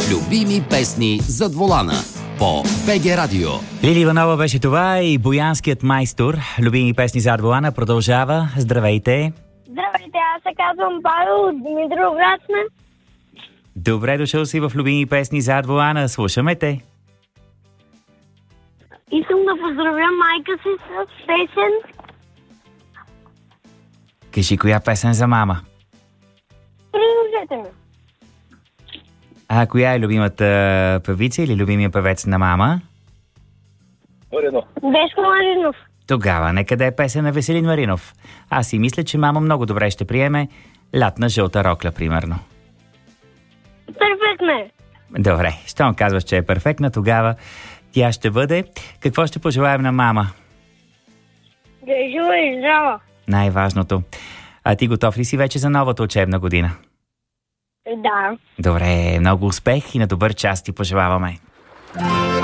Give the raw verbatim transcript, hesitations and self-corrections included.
Любими песни зад волана по БГ Радио. Лили Иванова беше това и Боянският майстор. Любими песни зад волана продължава. Здравейте! Здравейте, аз се казвам Павел от Димитровград сме. Добре дошъл си в Любими песни зад волана. Слушаме те. Искам да поздравя майка си с песен. Кажи коя песен за мама. Приложете ме. А коя е любимата певица или любимия певец на мама? Маринов. Дешко Маринов. Тогава нека да е песен на Веселин Маринов. Аз си мисля, че мама много добре ще приеме Лятна жълта рокля, примерно. Перфектно е. Добре, щом казваш, че е перфектна, тогава тя ще бъде. Какво ще пожелаем на мама? Да е жива и здрава. Най-важното. А ти готов ли си вече за новата учебна година? Да. Добре, много успех и на добър час ти пожелаваме.